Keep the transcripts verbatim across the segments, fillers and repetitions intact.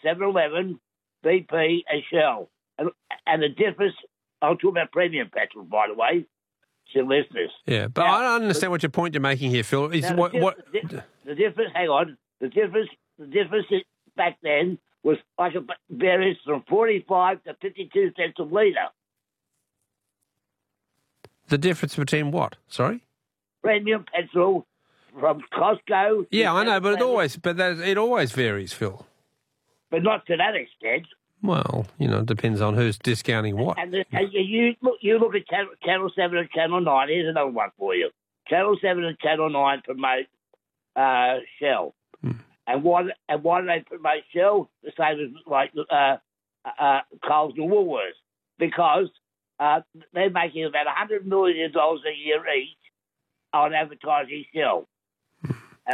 seven eleven, B P and Shell. And, and the difference, I'll talk about premium petrol, by the way, to listeners. Yeah, but now, I don't understand what your point you're making here, Phil. Is now, what, the, what... The, the difference, hang on, the difference, the difference back then was like a varies from forty-five to fifty-two cents a litre. The difference between what? Sorry? Premium petrol from Costco. Yeah, I know, but it always, but that, it always varies, Phil. But not to that extent. Well, you know, it depends on who's discounting what. And, the, and you look, you look at Channel, Channel seven and Channel nine. Here's another one for you. Channel seven and Channel nine promote uh, Shell. Hmm. And why, and why do they promote Shell? The same as like uh, uh, Coles and Woolworths. Because uh, they're making about one hundred million dollars a year each on advertising Shell. uh,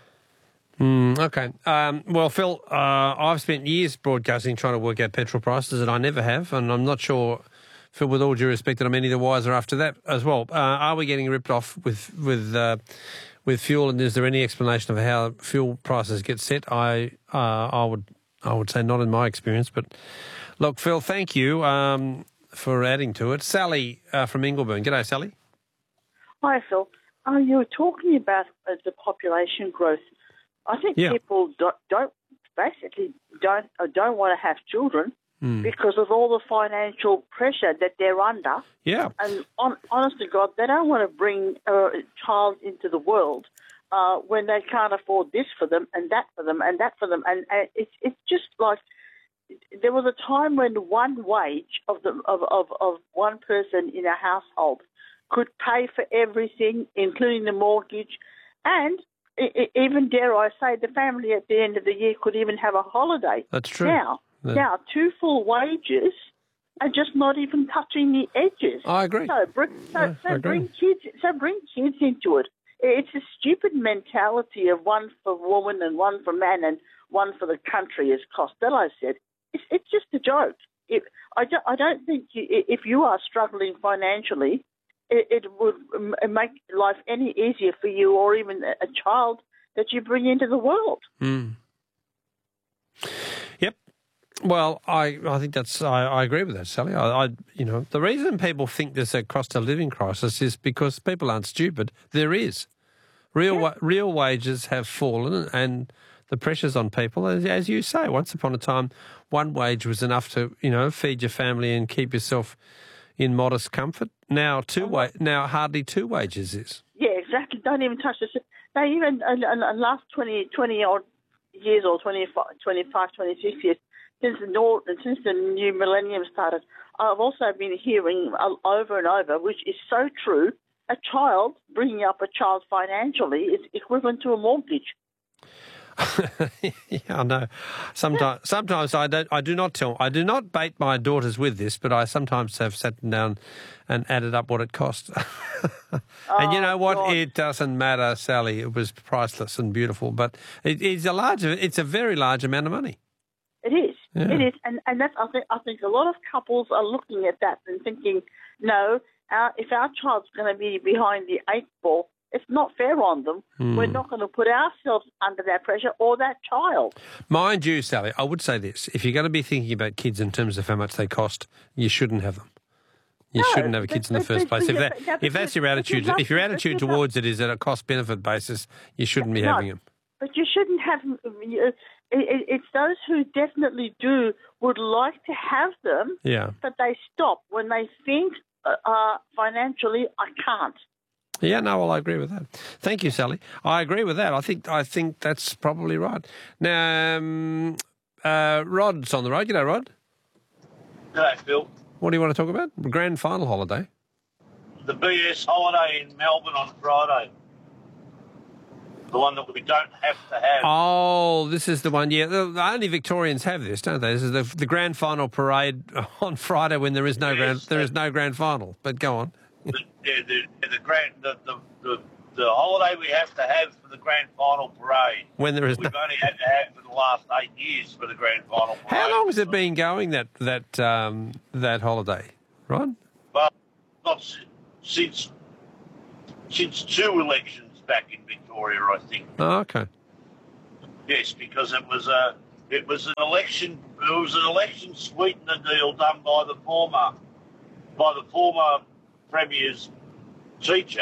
Mm, okay. Um, well, Phil, uh, I've spent years broadcasting trying to work out petrol prices, and I never have, and I'm not sure, Phil, with all due respect, that I'm any the wiser after that as well. Uh, are we getting ripped off with with uh, with fuel, and is there any explanation of how fuel prices get set? I uh, I would I would say not in my experience, but look, Phil, thank you um, for adding to it. Sally uh, from Ingleburn. G'day, Sally. Hi, Phil. Uh, you were talking about uh, the population growth. I think yeah. people don't, don't basically don't uh, don't want to have children mm. because of all the financial pressure that they're under. Yeah. And on, honest to God, they don't want to bring a child into the world uh, when they can't afford this for them and that for them and that for them. And, and it's it's just like there was a time when one wage of the of, of, of one person in a household could pay for everything, including the mortgage, and even, dare I say, the family at the end of the year could even have a holiday. That's true. Now, yeah. now two full wages are just not even touching the edges. I agree. So, bring, so, yeah, so bring kids. So bring kids into it. It's a stupid mentality of one for woman and one for man and one for the country, as Costello said. It's, it's just a joke. It, I, don't, I don't think you, if you are struggling financially, it would make life any easier for you or even a child that you bring into the world. Mm. Yep. Well, I, I think that's I, I agree with that, Sally. I, I you know the reason people think there's a cost of living crisis is because people aren't stupid. There is real yeah. wa- real wages have fallen, and the pressures on people, as, as you say, once upon a time, one wage was enough to you know feed your family and keep yourself in modest comfort. Now two wa- now hardly two wages is. Yeah, exactly. Don't even touch this. They even in the last twenty, twenty odd years or twenty-five, twenty-five, twenty-six years since the Nord, since the new millennium started, I've also been hearing over and over, which is so true. A child bringing up a child financially is equivalent to a mortgage. yeah, I know. Sometimes, sometimes I don't. I do not tell. I do not bait my daughters with this, but I sometimes have sat down and added up what it cost. and oh, you know what? God. It doesn't matter, Sally. It was priceless and beautiful, but it, it's a large. It's a very large amount of money. It is. Yeah. It is, and and that's. I think. I think a lot of couples are looking at that and thinking, no, our, if our child's going to be behind the eight ball, it's not fair on them. Mm. We're not going to put ourselves under that pressure or that child. Mind you, Sally, I would say this. If you're going to be thinking about kids in terms of how much they cost, you shouldn't have them. You no, shouldn't have but, kids in the but, first but, place. If, but, that, but, if that's your attitude, you if your have, attitude you towards have, it is at a cost-benefit basis, you shouldn't be no, having them. But you shouldn't have... It, it's those who definitely do would like to have them, yeah. but they stop when they think uh, financially, I can't. Yeah, no, well, I agree with that. Thank you, Sally. I agree with that. I think I think that's probably right. Now, um, uh, Rod's on the road. G'day, Rod. G'day, Phil. What do you want to talk about? Grand final holiday. The B S holiday in Melbourne on Friday. The one that we don't have to have. Oh, this is the one, yeah. The, the only Victorians have this, don't they? This is the, the grand final parade on Friday when there is no yes, grand there the, is no grand final. But go on. the, yeah, the, the grand the, the, the, the holiday we have to have for the grand final parade. When there is We've no... only had to have for the last eight years for the grand final parade. How long has it been going, that that um, that holiday, Rod? Well, not since since two elections back in Victoria, I think. Oh, okay. Yes, because it was a It was an election. It was an election sweetener deal done by the former, by the former premier's teacher,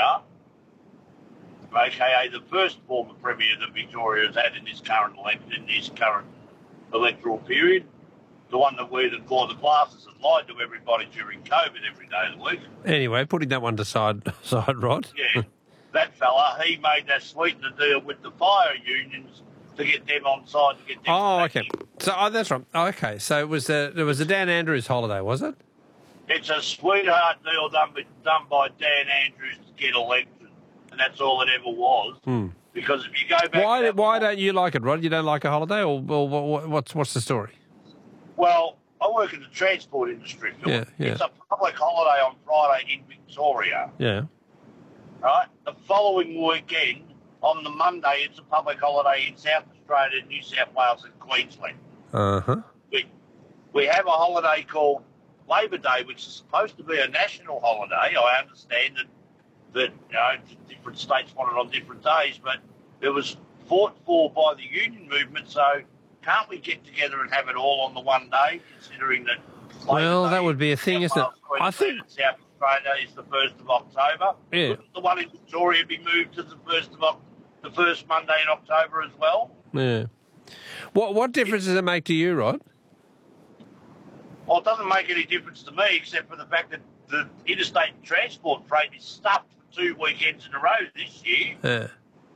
aka the first former premier that Victoria has had in this current election, in this current electoral period. The one that we that wore the glasses and lied to everybody during COVID every day of the week. Anyway, putting that one to side, side Rod. Yeah, that fella, he made that sweetener deal with the fire unions to get them on side, to get them. Oh, back okay. in. So oh, that's right. Oh, okay. So it was a, it was a Dan Andrews holiday, was it? It's a sweetheart deal done, by- done by Dan Andrews to get elected, and that's all it ever was. Hmm. Because if you go back... Why to that why one- don't you like it, Rod? You don't like a holiday, or, or what, what's what's the story? Well, I work in the transport industry. Phil. Yeah, yeah. It's a public holiday on Friday in Victoria, Yeah. right? The following weekend, on the Monday, it's a public holiday in South Australia, New South Wales and Queensland. Uh-huh. We, we have a holiday called Labor Day, which is supposed to be a national holiday. I understand that, that you know, different states want it on different days, but it was fought for by the union movement, so can't we get together and have it all on the one day, considering that... Labor Well, Day that would be a thing, in isn't it? South Wales, I Queensland think- and South Australia is the first of October. Yeah. Wouldn't the one in Victoria be moved to the first of Oc- the first Monday in October as well? Yeah. What what difference does it make to you, Rod? Well, it doesn't make any difference to me, except for the fact that the interstate transport freight is stuffed for two weekends in a row this year. Yeah.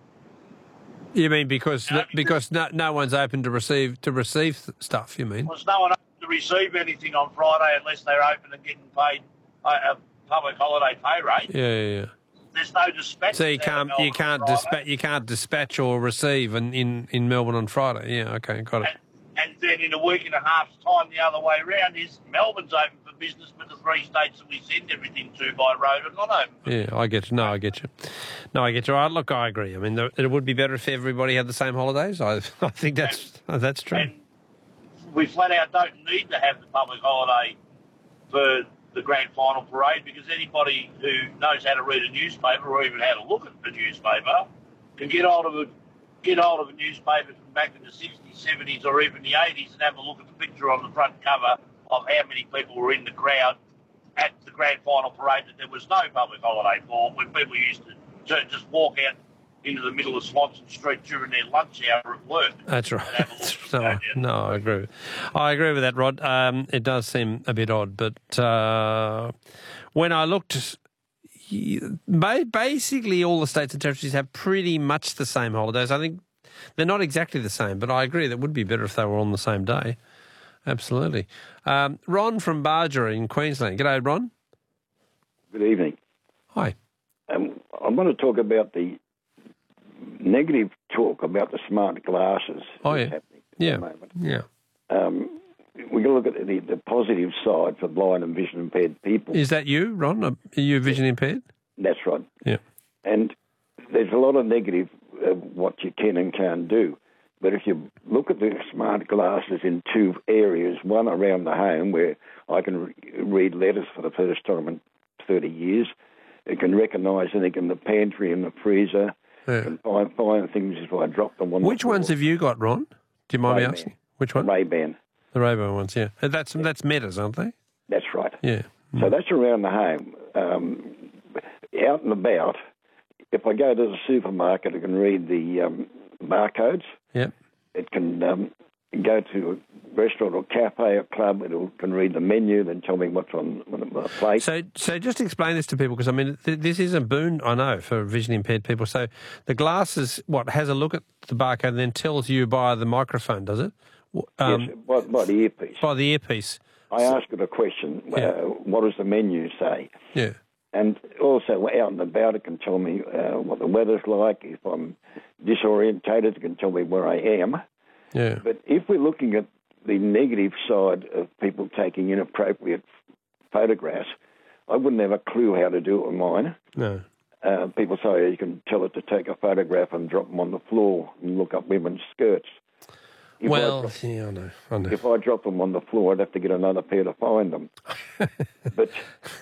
You mean because No, because no, no one's open to receive to receive th- stuff? You mean? There's no one able to receive anything on Friday unless they're open and getting paid a, a public holiday pay rate. Yeah, yeah. yeah. There's no dispatch. So you can't you can't dispatch you can't dispatch or receive in, in, in Melbourne on Friday. Yeah, okay, got it. And, and then in a week and a half's time, the other way around is Melbourne's open for business, but the three states that we send everything to by road are not open. Yeah, I get you. No, I get you. No, I get you. I, look, I agree. I mean, there, it would be better if everybody had the same holidays. I I think that's that's true. And we flat out don't need to have the public holiday for the grand final parade, because anybody who knows how to read a newspaper or even how to look at the newspaper can get hold of a get hold of a newspaper from back in the sixties, seventies, or even the eighties and have a look at the picture on the front cover of how many people were in the crowd at the grand final parade that there was no public holiday for, when people used to, to just walk out into the middle of Swanson Street during their lunch hour at work. That's right. And have a look at No, that. no, I agree. I agree with that, Rod. Um, it does seem a bit odd, but uh, when I looked, ba- basically all the states and territories have pretty much the same holidays. I think they're not exactly the same, but I agree that would be better if they were on the same day. Absolutely. Um, Ron from Barger in Queensland. G'day, Ron. Good evening. Hi. Um, I want to talk about the negative talk about the smart glasses. Oh, that's yeah. happening at Yeah. the moment. Yeah. Um, we can look at the, the positive side for blind and vision impaired people. Is that you, Ron? Are you vision impaired? That's right. Yeah. And there's a lot of negative of what you can and can't do. But if you look at the smart glasses in two areas, one around the home where I can re- read letters for the first time in thirty years, it can recognise anything in the pantry and the freezer, Yeah. can find, find things if I drop them on Which the ones have you got, Ron? Do you mind me Ray-Ban. asking? Which one? Ray-Ban. The Ray-Ban ones, yeah. Uh, That's that's Metas, aren't they? That's right. Yeah. So that's around the home. Um, out and about, if I go to the supermarket, I can read the um, barcodes. Yep. It can um, go to a restaurant or cafe or club. It can read the menu, then tell me what's on, on the plate. So, so just explain this to people, because I mean, th- this is a boon, I know, for vision impaired people. So, the glasses, what has a look at the barcode, and then tells you by the microphone, does it? W- Um, yes, by, by the earpiece. By the earpiece. I ask it a question. Yeah. Uh, what does the menu say? Yeah. And also out and about, it can tell me uh, what the weather's like. If I'm disorientated, it can tell me where I am. Yeah. But if we're looking at the negative side of people taking inappropriate photographs, I wouldn't have a clue how to do it with mine. No. Uh, people say you can tell it to take a photograph and drop them on the floor and look up women's skirts. If well, I drop, yeah, I know, I know. if I drop them on the floor, I'd have to get another pair to find them. but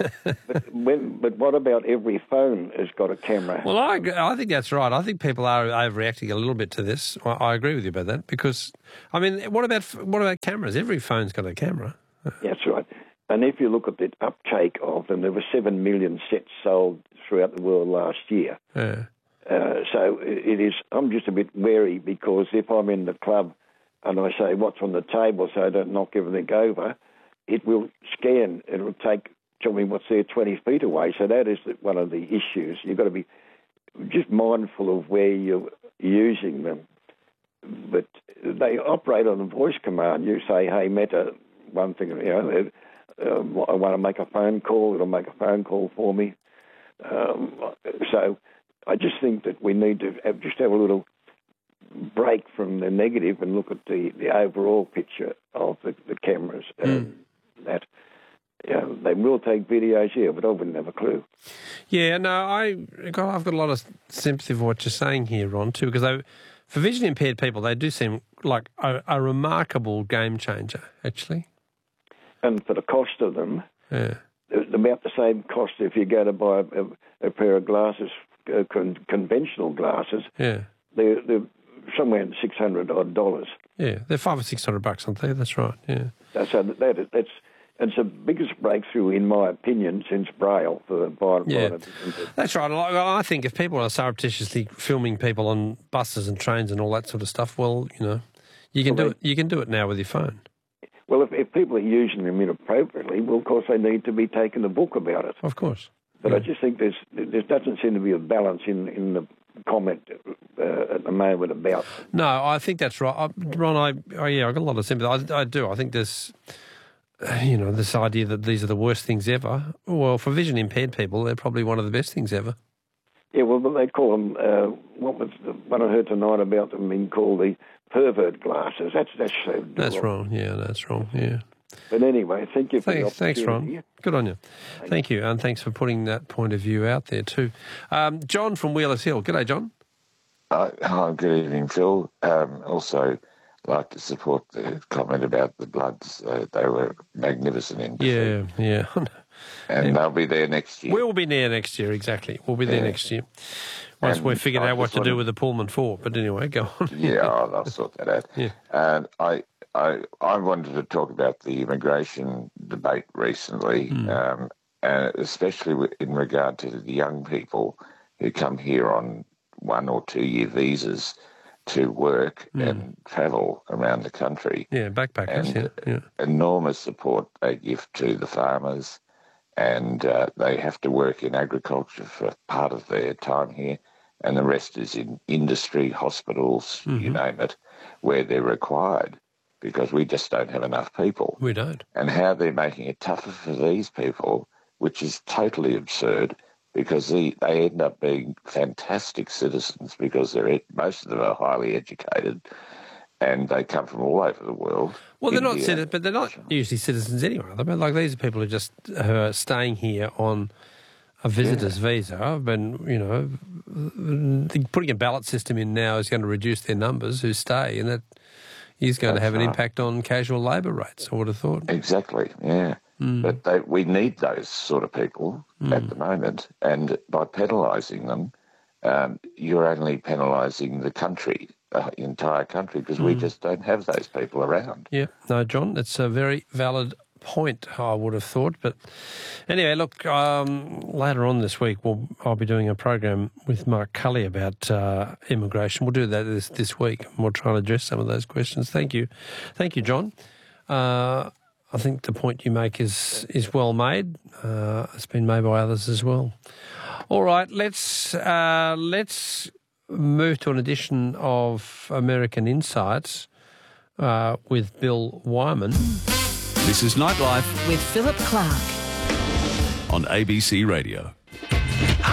but, when, but what about every phone has got a camera? Well, I I think that's right. I think people are overreacting a little bit to this. I, I agree with you about that because, I mean, what about what about cameras? Every phone's got a camera. That's right. And if you look at the uptake of them, there were seven million sets sold throughout the world last year. Yeah. Uh, so it is. I'm just a bit wary because if I'm in the club and I say what's on the table so I don't knock everything over, it will scan. It will take, tell me what's there twenty feet away. So that is one of the issues. You've got to be just mindful of where you're using them. But they operate on a voice command. You say, hey, Meta, one thing, you know, uh, I want to make a phone call. It'll make a phone call for me. Um, so I just think that we need to have, just have a little break from the negative and look at the, the overall picture of the, the cameras. Mm. Um, that you know, they will take videos here, but I wouldn't have a clue. Yeah, no, I, God, I've got a lot of sympathy for what you're saying here, Ron, too, because they, for vision impaired people, they do seem like a, a remarkable game changer, actually. And for the cost of them, yeah. it's about the same cost if you go to buy a, a pair of glasses, uh, con- conventional glasses. Yeah, they're, they're somewhere in six hundred odd dollars. Yeah, they're five or six hundred bucks, aren't they? That's right. Yeah. So that, that that's it's the biggest breakthrough, in my opinion, since Braille for blind. Yeah, blind. that's right. I think if people are surreptitiously filming people on buses and trains and all that sort of stuff, well, you know, you can well, do they, it. You can do it now with your phone. Well, if, if people are using them inappropriately, well, of course, they need to be taken a book about it. Of course. But yeah. I just think there's there doesn't seem to be a balance in in the comment uh, at the moment about. No, I think that's right, I, Ron. I oh yeah, I got a lot of sympathy. I, I do. I think there's, you know, this idea that these are the worst things ever. Well, for vision impaired people, they're probably one of the best things ever. Yeah, well, they call them. Uh, what was the one I heard tonight about them being called the pervert glasses? That's that's so. That's wrong. Yeah, that's wrong. Yeah. But anyway, thank you for thanks, the thanks, Ron. Good on you. Thank, thank you, and thanks for putting that point of view out there too. Um, John from Wheelers Hill. G'day, John. Uh, hi, good evening, Phil. Um, also, like to support the comment about the Bloods. Uh, they were magnificent in defeat. Yeah, yeah. And yeah. they'll be there next year. We'll be there next year, exactly. We'll be there yeah. next year. Once and we've figured I out what to do with the Pullman four. But anyway, go on. Yeah, I'll, I'll sort that out. Yeah. And I, I, I wanted to talk about the immigration debate recently, mm. um, and especially in regard to the young people who come here on one or two year visas to work mm. and travel around the country. Yeah, backpackers, and yeah, yeah. Enormous support they give to the farmers, and uh, they have to work in agriculture for part of their time here, and the rest is in industry, hospitals, mm-hmm. you name it, where they're required, because we just don't have enough people. We don't. And how they're making it tougher for these people, which is totally absurd, because they, they end up being fantastic citizens because they're most of them are highly educated and they come from all over the world. Well, they're not citizens, but they're not usually citizens anyway. I mean, like these are people who are just uh, staying here on a visitor's yeah. visa. And, you know, putting a ballot system in now is going to reduce their numbers who stay, and that is going That's to have an right. impact on casual labour rates, I would have thought. Exactly, yeah. Mm. But they, we need those sort of people mm. at the moment, and by penalising them, um, you're only penalising the country, the entire country, because mm. we just don't have those people around. Yeah, no, John, that's a very valid point, I would have thought. But anyway, look, um, later on this week, we'll, I'll be doing a program with Mark Cully about uh, immigration. We'll do that this, this week, and we'll try and address some of those questions. Thank you. Thank you, John. Uh, I think the point you make is is well made. Uh, it's been made by others as well. All right, let's uh, let's move to an edition of American Insights uh, with Bill Wyman. This is Nightlife with Philip Clark on A B C Radio.